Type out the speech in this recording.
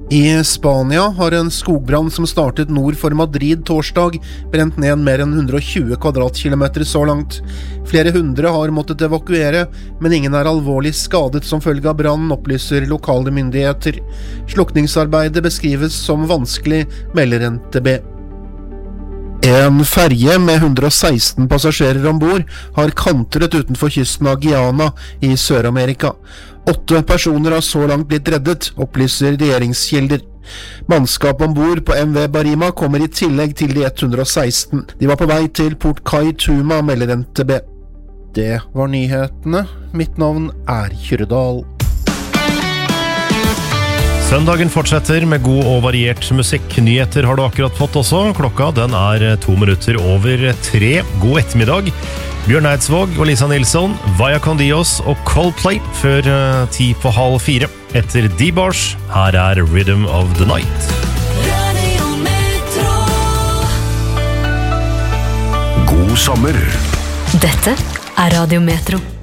I Spania har en skogbrann som startet nord for Madrid torsdag brent ned mer enn 120 kvadratkilometer så langt. Flere hundre har måttet evakuere, men ingen er alvorlig skadet som følge av brannen, opplyser lokale myndigheter. Slukningsarbeidet beskrives som vanskelig, melder NTB. En ferje med 116 passasjerer ombord har kantret utenfor kysten av Guyana i Sør-Amerika. 8 personer har så langt blitt reddet, opplyser regjeringskilder. Mannskap ombord på MV Barima kommer i tillegg til de 116. De var på vei til Port Kaituma, melder NTB. Det var nyhetene. Mitt navn er Kyrredal. Søndagen fortsetter med god og variert musikk. Nyheter har du akkurat fått også. Klokka den er 2 minutter over 3. God ettermiddag. Bjørn Eidsvåg og Lisa Nilsson, Vaya con Dios og Coldplay før 3:10. Etter D-Bars, her er Rhythm of the Night. God sommer. Dette er Radio Metro.